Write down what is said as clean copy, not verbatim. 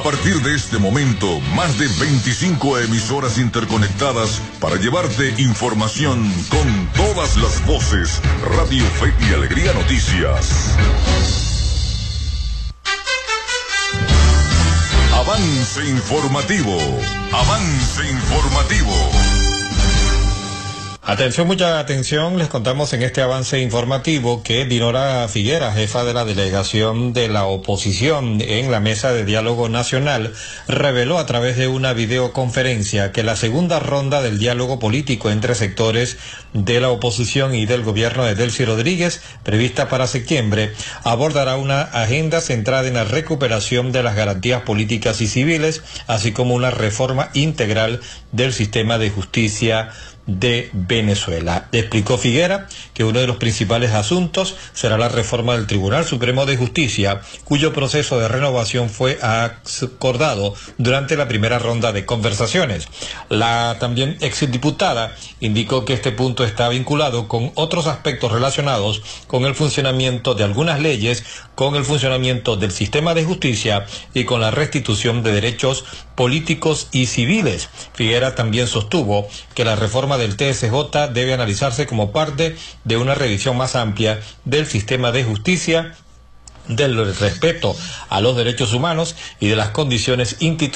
partir de este momento, más de 25 emisoras interconectadas para llevarte información con todas las voces. Radio Fe y Alegría Noticias. Avance informativo. Avance informativo. Atención, mucha atención, les contamos en este avance informativo que Dinora Figuera, jefa de la delegación de la oposición en la Mesa de Diálogo Nacional, reveló a través de una videoconferencia que la segunda ronda del diálogo político entre sectores de la oposición y del gobierno de Delcy Rodríguez, prevista para septiembre, abordará una agenda centrada en la recuperación de las garantías políticas y civiles, así como una reforma integral del sistema de justicia de Venezuela. Explicó Figuera que uno de los principales asuntos será la reforma del Tribunal Supremo de Justicia, cuyo proceso de renovación fue acordado durante la primera ronda de conversaciones. La también exdiputada indicó que este punto está vinculado con otros aspectos relacionados con el funcionamiento de algunas leyes, con el funcionamiento del sistema de justicia y con la restitución de derechos políticos y civiles. Figuera también sostuvo que la reforma del TSJ debe analizarse como parte de una revisión más amplia del sistema de justicia, del respeto a los derechos humanos y de las condiciones institucionales